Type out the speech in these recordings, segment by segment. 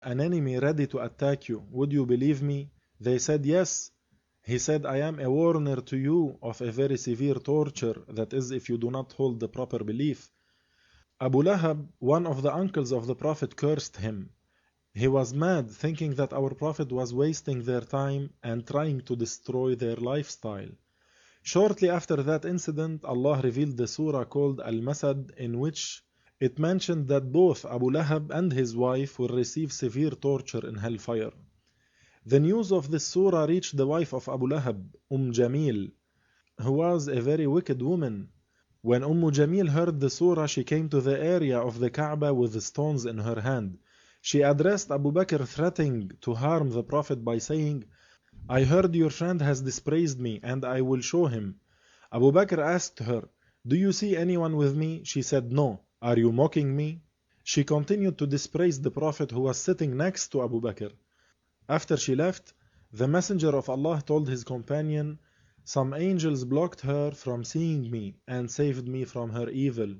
an enemy ready to attack you. Would you believe me? They said yes. He said, I am a warner to you of a very severe torture, that is, if you do not hold the proper belief. Abu Lahab, one of the uncles of the Prophet, cursed him. He was mad, thinking that our Prophet was wasting their time and trying to destroy their lifestyle. Shortly after that incident, Allah revealed the surah called Al-Masad, in which it mentioned that both Abu Lahab and his wife will receive severe torture in hellfire. The news of this surah reached the wife of Abu Lahab, Jamil, who was a very wicked woman. When Jamil heard the surah, she came to the area of the Kaaba with the stones in her hand. She addressed Abu Bakr, threatening to harm the Prophet by saying, I heard your friend has dispraised me, and I will show him. Abu Bakr asked her, Do you see anyone with me? She said, No. Are you mocking me? She continued to dispraise the Prophet, who was sitting next to Abu Bakr. After she left, the Messenger of Allah told his companion, Some angels blocked her from seeing me and saved me from her evil.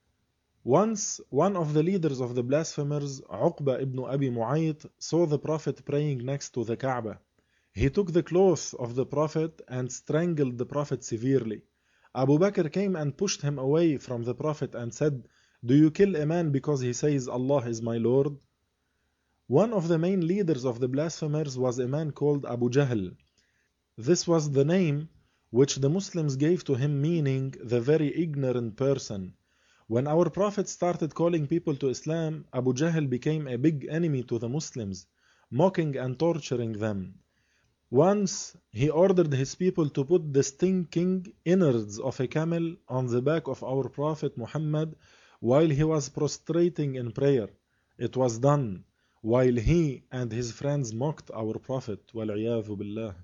Once, one of the leaders of the blasphemers, Uqba ibn Abi Mu'ayt, saw the Prophet praying next to the Kaaba. He took the clothes of the Prophet and strangled the Prophet severely. Abu Bakr came and pushed him away from the Prophet and said, Do you kill a man because he says Allah is my Lord? One of the main leaders of the blasphemers was a man called Abu Jahl. This was the name which the Muslims gave to him, meaning the very ignorant person. When our Prophet started calling people to Islam, Abu Jahl became a big enemy to the Muslims, mocking and torturing them. Once, he ordered his people to put the stinking innards of a camel on the back of our Prophet Muhammad while he was prostrating in prayer. It was done while he and his friends mocked our Prophet. وَالْعِيَاذُ بِاللَّهِ.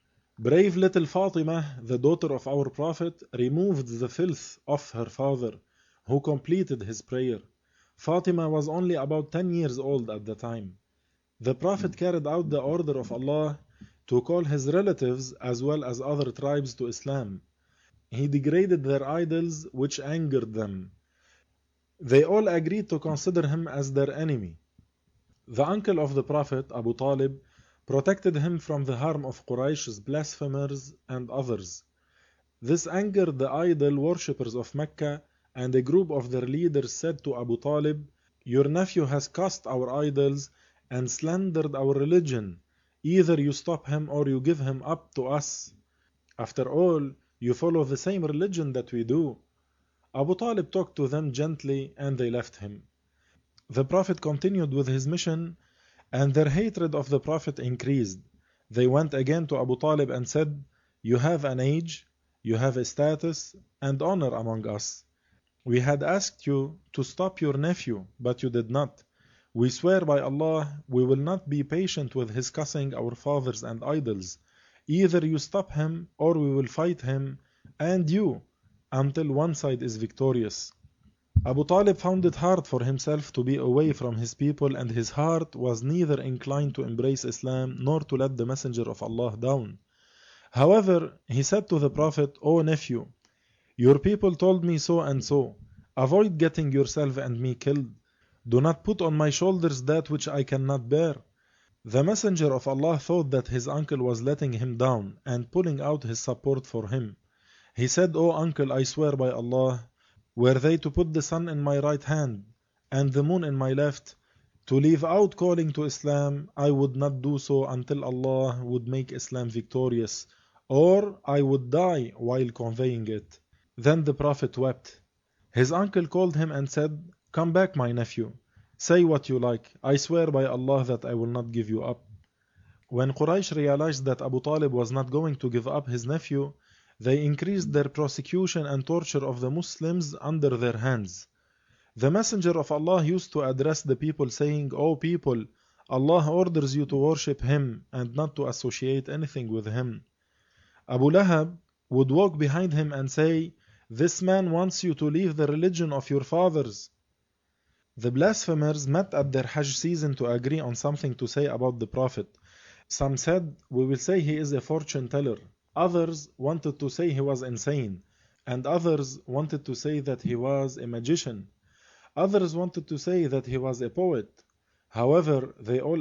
Brave little Fatima, the daughter of our Prophet, removed the filth of her father, who completed his prayer. Fatima was only about 10 years old at the time. The Prophet carried out the order of Allah to call his relatives as well as other tribes to Islam. He degraded their idols, which angered them. They all agreed to consider him as their enemy. The uncle of the Prophet, Abu Talib, protected him from the harm of Quraysh's blasphemers and others. This angered the idol worshippers of Mecca, and a group of their leaders said to Abu Talib, Your nephew has cursed our idols and slandered our religion. Either you stop him or you give him up to us. After all, you follow the same religion that we do. Abu Talib talked to them gently and they left him. The Prophet continued with his mission, and their hatred of the Prophet increased. They went again to Abu Talib and said, You have an age, you have a status and honor among us. We had asked you to stop your nephew, but you did not. We swear by Allah, we will not be patient with his cussing our fathers and idols. Either you stop him or we will fight him and you until one side is victorious. Abu Talib found it hard for himself to be away from his people, and his heart was neither inclined to embrace Islam nor to let the Messenger of Allah down. However, he said to the Prophet, O nephew, your people told me so and so. Avoid getting yourself and me killed. Do not put on my shoulders that which I cannot bear. The Messenger of Allah thought that his uncle was letting him down and pulling out his support for him. He said, O uncle, I swear by Allah, were they to put the sun in my right hand and the moon in my left, to leave out calling to Islam, I would not do so until Allah would make Islam victorious, or I would die while conveying it. Then the Prophet wept. His uncle called him and said, Come back, my nephew. Say what you like. I swear by Allah that I will not give you up. When Quraysh realized that Abu Talib was not going to give up his nephew, they increased their persecution and torture of the Muslims under their hands. The Messenger of Allah used to address the people saying, O people, Allah orders you to worship Him and not to associate anything with Him. Abu Lahab would walk behind him and say, This man wants you to leave the religion of your fathers. The blasphemers met at their Hajj season to agree on something to say about the Prophet. Some said, We will say he is a fortune teller. Others wanted to say he was insane, and others wanted to say that he was a magician. Others wanted to say that he was a poet. However, they all